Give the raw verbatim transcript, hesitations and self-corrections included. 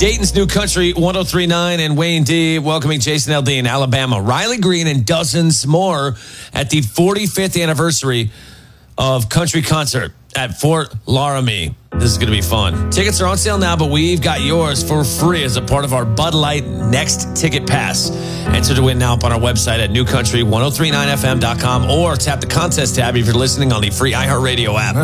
Dayton's New Country one oh three point nine and Wayne D welcoming Jason Aldean, Alabama, Riley Green, and dozens more at the forty-fifth anniversary of Country Concert at Fort Laramie. This is going to be fun. Tickets are on sale now, but we've got yours for free as a part of our Bud Light Next Ticket Pass. Enter to win now up on our website at new country ten thirty-nine f m dot com or tap the contest tab if you're listening on the free iHeartRadio app.